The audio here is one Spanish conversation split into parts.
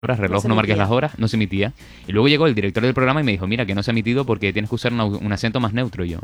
horas, No reloj se no marques emitía. las horas, no se emitía. Y luego llegó el director del programa y me dijo, mira, que no se ha emitido porque tienes que usar un acento más neutro. Y yo,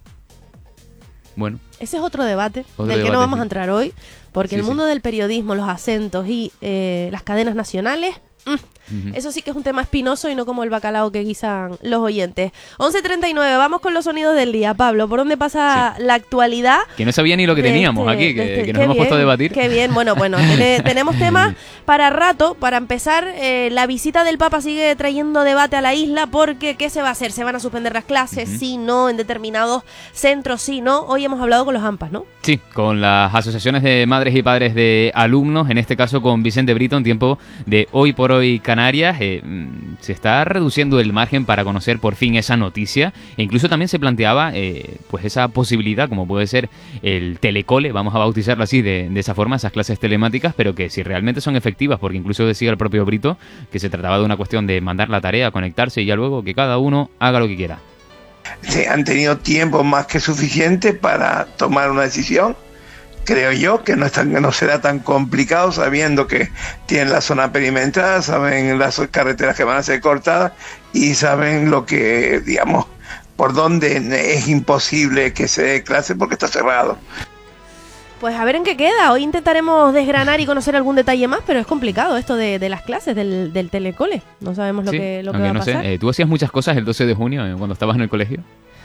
bueno, Ese es otro debate otro del que no debate, vamos sí. a entrar hoy, porque Sí, el sí. mundo del periodismo, los acentos y las cadenas nacionales, eso sí que es un tema espinoso y no como el bacalao que guisan los oyentes. 11:39, vamos con los sonidos del día. Pablo, ¿por dónde pasa la actualidad? Que no sabía ni lo que de teníamos este- aquí, de este- que nos qué hemos puesto a bien, debatir. Qué bien, bueno, tenemos temas para rato. Para empezar, la visita del Papa sigue trayendo debate a la isla porque ¿qué se va a hacer? ¿Se van a suspender las clases? Sí, no, en determinados centros, sí, no. Hoy hemos hablado con los AMPAs, ¿no? Sí, con las asociaciones de madres y padres de alumnos, en este caso con Vicente Brito, en tiempo de Hoy por Hoy Canarias, se está reduciendo el margen para conocer por fin esa noticia, e incluso también se planteaba pues esa posibilidad, como puede ser el telecole, vamos a bautizarlo así de esa forma, esas clases telemáticas, pero que si realmente son efectivas, porque incluso decía el propio Brito que se trataba de una cuestión de mandar la tarea, conectarse y ya luego que cada uno haga lo que quiera. Han tenido tiempo más que suficiente para tomar una decisión. Creo yo que no será tan complicado, sabiendo que tienen la zona perimetral, saben las carreteras que van a ser cortadas y saben lo que, digamos, por dónde es imposible que se dé clase porque está cerrado. Pues a ver en qué queda. Hoy intentaremos desgranar y conocer algún detalle más, pero es complicado esto de las clases, del telecole. No sabemos lo Sí, que va aunque a no pasar. sé, tú hacías muchas cosas el 12 de junio cuando estabas en el colegio.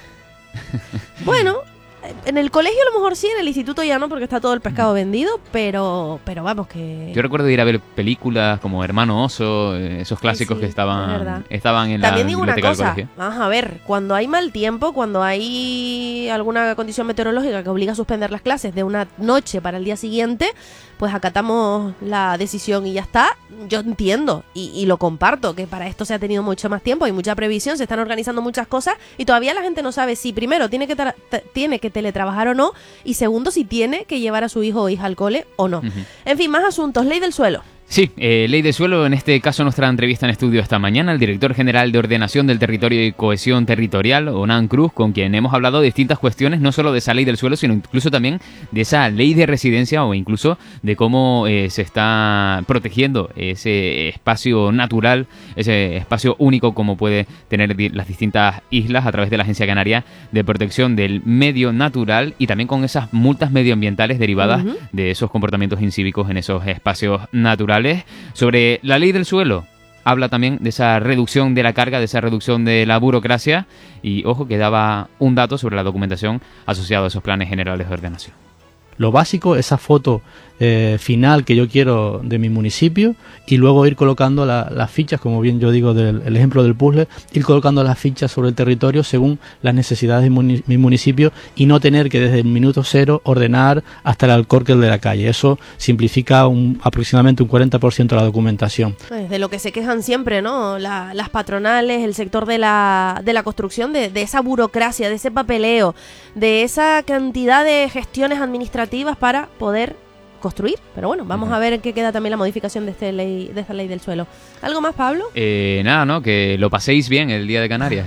Bueno, en el colegio a lo mejor sí, en el instituto ya no, porque está todo el pescado vendido, pero vamos que... Yo recuerdo ir a ver películas como Hermano Oso, esos clásicos sí, que es verdad. estaban en la También digo una biblioteca del cosa, colegio. vamos a ver, cuando hay mal tiempo, cuando hay alguna condición meteorológica que obliga a suspender las clases de una noche para el día siguiente, pues acatamos la decisión y ya está. Yo entiendo y lo comparto, que para esto se ha tenido mucho más tiempo y mucha previsión, se están organizando muchas cosas y todavía la gente no sabe si primero tiene que teletrabajar o no, y segundo si tiene que llevar a su hijo o hija al cole o no. En fin, más asuntos. Ley del suelo. Sí, ley de suelo, en este caso nuestra entrevista en estudio esta mañana, el director general de Ordenación del Territorio y Cohesión Territorial, Onan Cruz, con quien hemos hablado de distintas cuestiones, no solo de esa ley del suelo, sino incluso también de esa ley de residencia o incluso de cómo se está protegiendo ese espacio natural, ese espacio único como puede tener las distintas islas a través de la Agencia Canaria de Protección del Medio Natural y también con esas multas medioambientales derivadas de esos comportamientos incívicos en esos espacios naturales. Sobre la ley del suelo, habla también de esa reducción de la carga, de esa reducción de la burocracia y, ojo, que daba un dato sobre la documentación asociada a esos planes generales de ordenación. Lo básico, esa foto final que yo quiero de mi municipio y luego ir colocando las fichas, como bien yo digo el ejemplo del puzzle, ir colocando las fichas sobre el territorio según las necesidades de mi municipio y no tener que desde el minuto cero ordenar hasta el alcorque de la calle. Eso simplifica aproximadamente un 40% la documentación. Pues de lo que se quejan siempre, ¿no? Las patronales, el sector de la construcción, de esa burocracia, de ese papeleo, de esa cantidad de gestiones administrativas para poder construir. Pero bueno, vamos a ver en qué queda también la modificación de esta ley del suelo. ¿Algo más, Pablo? Nada, ¿no? Que lo paséis bien el día de Canarias.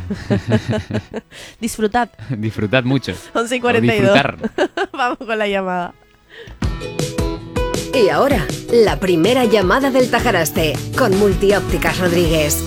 Disfrutad. Disfrutad mucho. 11:42. Disfrutar. Vamos con la llamada. Y ahora, la primera llamada del Tajaraste, con Multiópticas Rodríguez.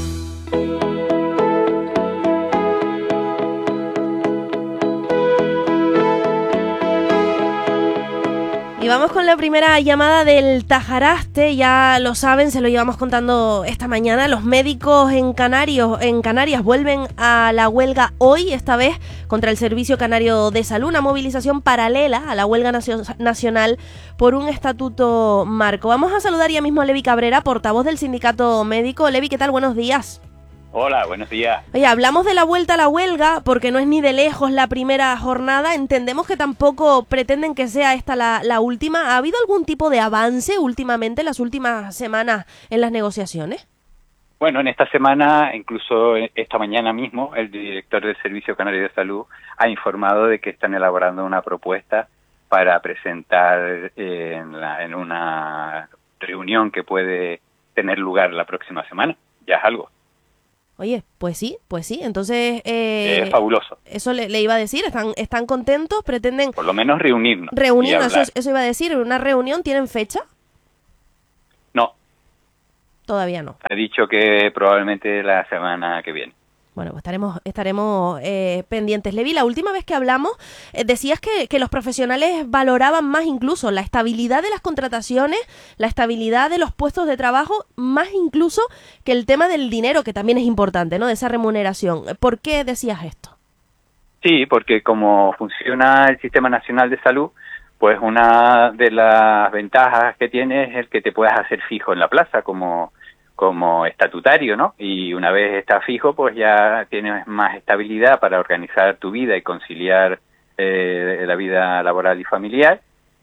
Y vamos con la primera llamada del Tajaraste. Ya lo saben, se lo llevamos contando esta mañana. Los médicos en Canarias vuelven a la huelga hoy, esta vez contra el Servicio Canario de Salud, una movilización paralela a la huelga nacional por un estatuto marco. Vamos a saludar ya mismo a Levi Cabrera, portavoz del sindicato médico. Levi, ¿qué tal? Buenos días. Hola, buenos días. Oye, hablamos de la vuelta a la huelga porque no es ni de lejos la primera jornada. Entendemos que tampoco pretenden que sea esta la última. ¿Ha habido algún tipo de avance últimamente, las últimas semanas, en las negociaciones? Bueno, en esta semana, incluso esta mañana mismo, el director del Servicio Canario de Salud ha informado de que están elaborando una propuesta para presentar en una reunión que puede tener lugar la próxima semana. Ya es algo. Oye, pues sí. Entonces, es fabuloso. Eso le iba a decir, están contentos, pretenden... Por lo menos reunirnos. Eso iba a decir, ¿una reunión tienen fecha? No. Todavía no. Ha dicho que probablemente la semana que viene. Bueno, pues estaremos pendientes. Levi, la última vez que hablamos decías que los profesionales valoraban más incluso la estabilidad de las contrataciones, la estabilidad de los puestos de trabajo, más incluso que el tema del dinero, que también es importante, ¿no? De esa remuneración. ¿Por qué decías esto? Sí, porque como funciona el Sistema Nacional de Salud, pues una de las ventajas que tiene es el que te puedas hacer fijo en la plaza como estatutario, ¿no? Y una vez estás fijo, pues ya tienes más estabilidad para organizar tu vida y conciliar la vida laboral y familiar.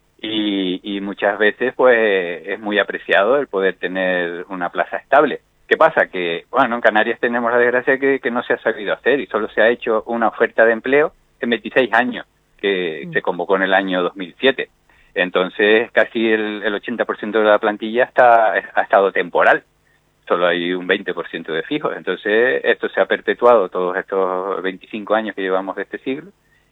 Y muchas veces, pues, es muy apreciado el poder tener una plaza estable. ¿Qué pasa? Que, bueno, en Canarias tenemos la desgracia que no se ha sabido hacer y solo se ha hecho una oferta de empleo en 26 años, que se convocó en el año 2007. Entonces, casi el 80% de la plantilla ha estado temporal. Solo hay un 20% de fijos. Entonces, esto se ha perpetuado todos estos 25 años que llevamos de este siglo.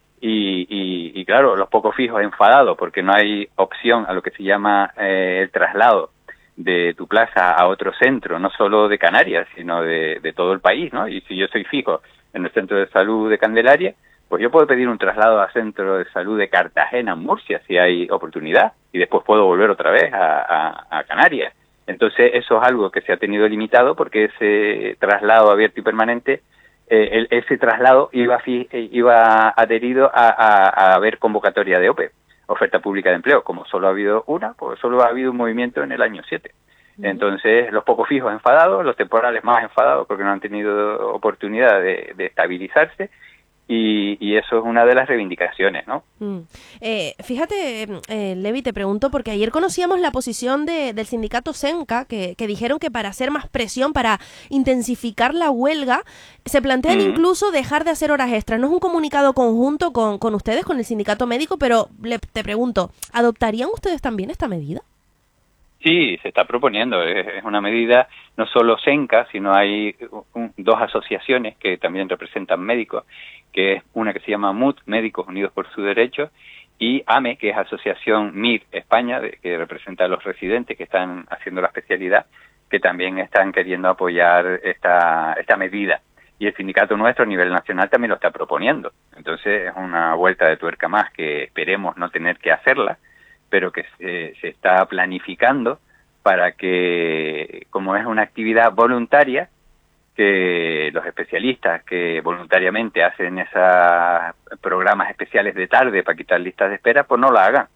Y claro, los pocos fijos enfadados porque no hay opción a lo que se llama el traslado de tu plaza a otro centro, no solo de Canarias, sino de todo el país, ¿no? Y si yo soy fijo en el centro de salud de Candelaria, pues yo puedo pedir un traslado al centro de salud de Cartagena, Murcia, si hay oportunidad, y después puedo volver otra vez a Canarias. Entonces eso es algo que se ha tenido limitado porque ese traslado abierto y permanente, ese traslado iba adherido a haber convocatoria de OPE, oferta pública de empleo. Como solo ha habido una, pues solo ha habido un movimiento en el año 7. Entonces los pocos fijos enfadados, los temporales más enfadados porque no han tenido oportunidad de estabilizarse. Y eso es una de las reivindicaciones, ¿no? Fíjate, Levi, te pregunto, porque ayer conocíamos la posición del sindicato SENCA, que dijeron que para hacer más presión, para intensificar la huelga, se plantean incluso dejar de hacer horas extras. No es un comunicado conjunto con ustedes, con el sindicato médico, pero te pregunto, ¿adoptarían ustedes también esta medida? Sí, se está proponiendo. Es una medida, no solo SENCA, sino hay dos asociaciones que también representan médicos, que es una que se llama MUT, Médicos Unidos por su Derecho, y AME, que es Asociación MIR España, que representa a los residentes que están haciendo la especialidad, que también están queriendo apoyar esta medida. Y el sindicato nuestro a nivel nacional también lo está proponiendo. Entonces es una vuelta de tuerca más que esperemos no tener que hacerla, pero que se está planificando para que, como es una actividad voluntaria, que los especialistas que voluntariamente hacen esos programas especiales de tarde para quitar listas de espera, pues no la hagan.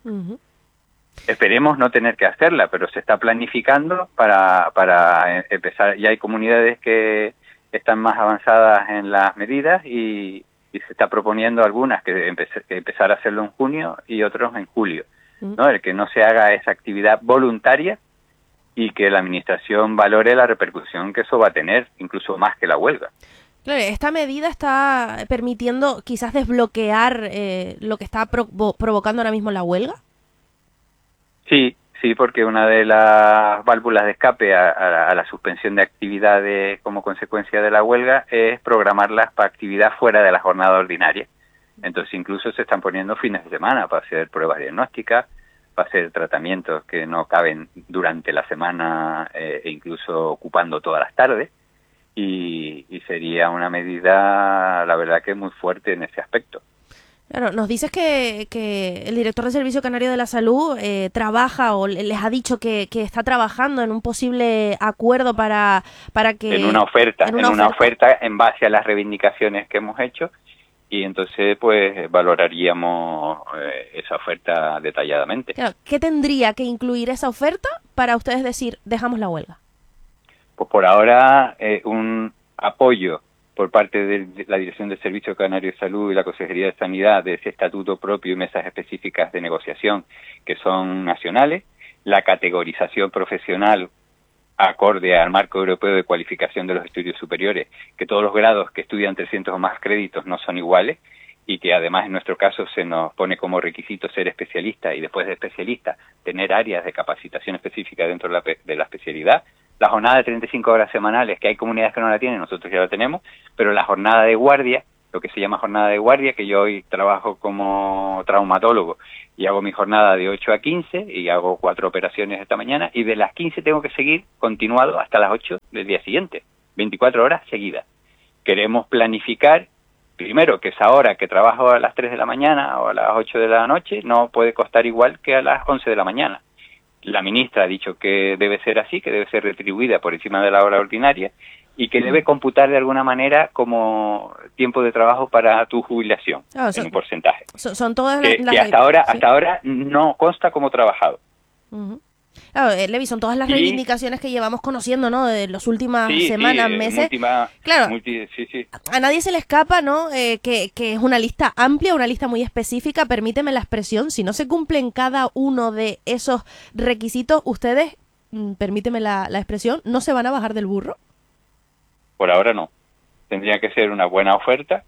Esperemos no tener que hacerla, pero se está planificando para empezar. Ya hay comunidades que están más avanzadas en las medidas y se está proponiendo algunas que empezar a hacerlo en junio y otros en julio, ¿no? El que no se haga esa actividad voluntaria y que la administración valore la repercusión que eso va a tener, incluso más que la huelga. Claro, esta medida está permitiendo quizás desbloquear lo que está provocando ahora mismo la huelga. Sí, porque una de las válvulas de escape a la suspensión de actividades como consecuencia de la huelga es programarlas para actividad fuera de la jornada ordinaria. Entonces incluso se están poniendo fines de semana para hacer pruebas diagnósticas, para hacer tratamientos que no caben durante la semana e incluso ocupando todas las tardes. Y sería una medida, la verdad, que muy fuerte en ese aspecto. Claro, nos dices que el director del Servicio Canario de la Salud trabaja o les ha dicho que está trabajando en un posible acuerdo para que... En una oferta en base a las reivindicaciones que hemos hecho, y entonces pues valoraríamos esa oferta detalladamente. Claro, ¿qué tendría que incluir esa oferta para ustedes decir, dejamos la huelga? Pues por ahora un apoyo por parte de la Dirección del Servicio Canario de Salud y la Consejería de Sanidad de ese estatuto propio y mesas específicas de negociación que son nacionales, la categorización profesional acorde al marco europeo de cualificación de los estudios superiores, que todos los grados que estudian 300 o más créditos no son iguales y que además en nuestro caso se nos pone como requisito ser especialista y después de especialista tener áreas de capacitación específica dentro de la especialidad. La jornada de 35 horas semanales, que hay comunidades que no la tienen, nosotros ya la tenemos, pero la jornada de guardia lo que se llama jornada de guardia, que yo hoy trabajo como traumatólogo y hago mi jornada de 8 a 15 y hago 4 operaciones esta mañana, y de las 15 tengo que seguir continuado hasta las 8 del día siguiente, 24 horas seguidas. Queremos planificar, primero, que esa hora que trabajo a las 3 de la mañana o a las 8 de la noche no puede costar igual que a las 11 de la mañana. La ministra ha dicho que debe ser así, que debe ser retribuida por encima de la hora ordinaria y que debe computar de alguna manera como tiempo de trabajo para tu jubilación, en un porcentaje. Son todas que hasta ahora no consta como trabajado. Claro, Levi, son todas las reivindicaciones que llevamos conociendo, ¿no? De las últimas semanas, meses. Claro, a nadie se le escapa, ¿no? Que es una lista amplia, una lista muy específica. Permíteme la expresión, si no se cumplen cada uno de esos requisitos, ustedes, permíteme la expresión, ¿no se van a bajar del burro? Por ahora no. Tendría que ser una buena oferta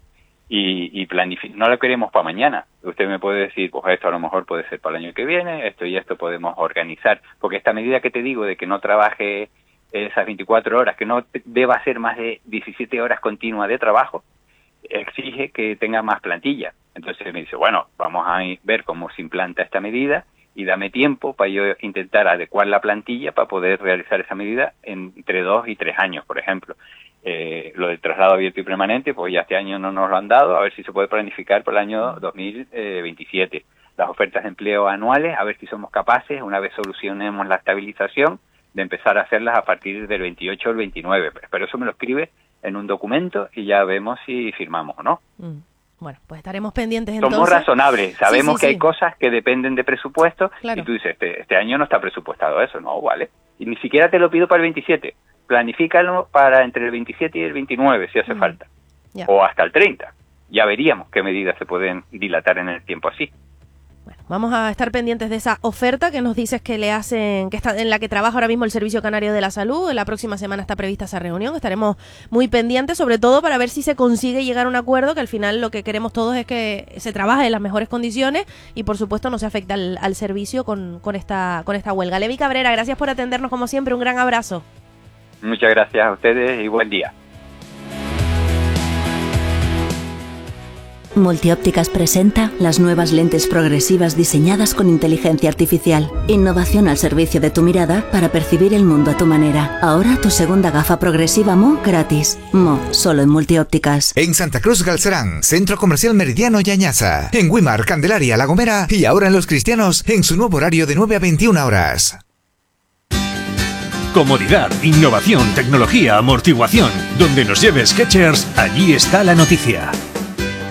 y planificar. No la queremos para mañana. Usted me puede decir, pues esto a lo mejor puede ser para el año que viene, esto y esto podemos organizar. Porque esta medida que te digo de que no trabaje esas 24 horas, que no deba hacer más de 17 horas continuas de trabajo, exige que tenga más plantilla. Entonces me dice, bueno, vamos a ver cómo se implanta esta medida y dame tiempo para yo intentar adecuar la plantilla para poder realizar esa medida entre 2 y 3 años, por ejemplo. Lo del traslado abierto y permanente, pues ya este año no nos lo han dado, a ver si se puede planificar por el año 2027. Las ofertas de empleo anuales, a ver si somos capaces, una vez solucionemos la estabilización, de empezar a hacerlas a partir del 28 o el 29. Pero eso me lo escribe en un documento y ya vemos si firmamos o no. Bueno, pues estaremos pendientes entonces. Somos razonables, sabemos que hay cosas que dependen de presupuesto, y tú dices, este año no está presupuestado eso, no, vale. Y ni siquiera te lo pido para el 27. Planifícalo para entre el 27 y el 29, si hace falta. Ya. O hasta el 30. Ya veríamos qué medidas se pueden dilatar en el tiempo así. Bueno, vamos a estar pendientes de esa oferta que nos dices que le hacen, que está en la que trabaja ahora mismo el Servicio Canario de la Salud. La próxima semana está prevista esa reunión. Estaremos muy pendientes, sobre todo para ver si se consigue llegar a un acuerdo, que al final lo que queremos todos es que se trabaje en las mejores condiciones y, por supuesto, no se afecte al servicio con esta huelga. Levi Cabrera, gracias por atendernos como siempre. Un gran abrazo. Muchas gracias a ustedes y buen día. Multiópticas presenta las nuevas lentes progresivas diseñadas con inteligencia artificial. Innovación al servicio de tu mirada para percibir el mundo a tu manera. Ahora tu segunda gafa progresiva Mo gratis. Mo, solo en Multiópticas. En Santa Cruz Galcerán, Centro Comercial Meridiano y Añaza. En Güímar, Candelaria, La Gomera y ahora en Los Cristianos en su nuevo horario de 9 a 21 horas. Comodidad, innovación, tecnología, amortiguación. Donde nos lleve Skechers, allí está la noticia.